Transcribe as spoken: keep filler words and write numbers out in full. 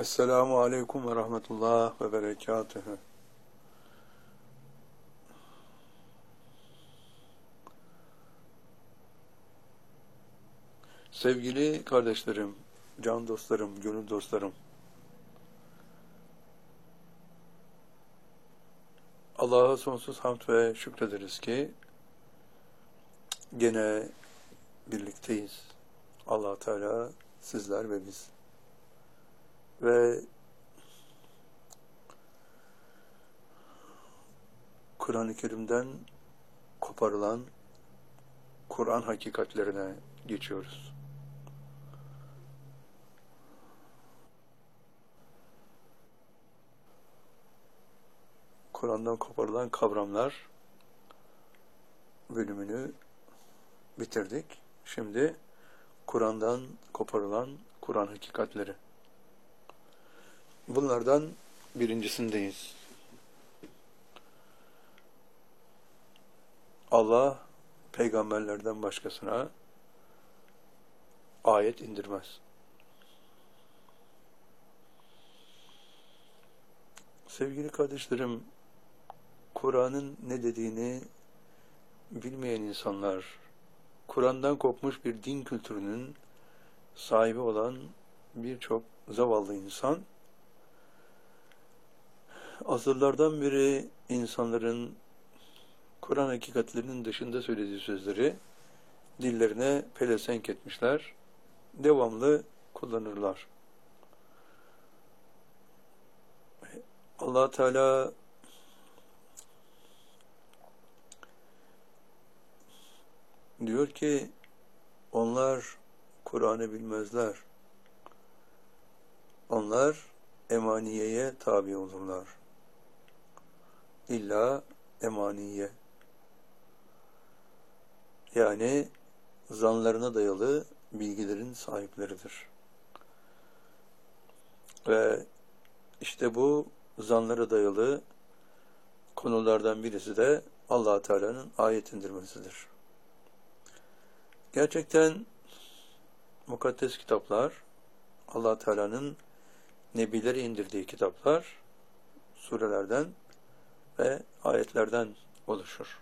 Esselamu Aleyküm ve Rahmetullah ve Berekatühü. Sevgili kardeşlerim, can dostlarım, gönül dostlarım, Allah'a sonsuz hamd ve şükrederiz ki gene birlikteyiz. Allah Teala, sizler ve biz. Ve Kur'an-ı Kerim'den koparılan Kur'an hakikatlerine geçiyoruz. Kur'an'dan koparılan kavramlar bölümünü bitirdik. Şimdi Kur'an'dan koparılan Kur'an hakikatleri. Bunlardan birincisindeyiz. Allah peygamberlerden başkasına ayet indirmez. Sevgili kardeşlerim, Kur'an'ın ne dediğini bilmeyen insanlar, Kur'an'dan kopmuş bir din kültürünün sahibi olan birçok zavallı insan, asırlardan beri insanların Kur'an hakikatlerinin dışında söylediği sözleri dillerine pelesenk etmişler, devamlı kullanırlar. Allah Teala diyor ki, onlar Kur'an'ı bilmezler. Onlar emaniyeye tabi olurlar. İlla emaniye. Yani zanlarına dayalı bilgilerin sahipleridir. Ve işte bu zanlara dayalı konulardan birisi de Allah Teala'nın ayet indirmesidir. Gerçekten mukaddes kitaplar, Allah Teala'nın nebileri indirdiği kitaplar, surelerden ve ayetlerden oluşur.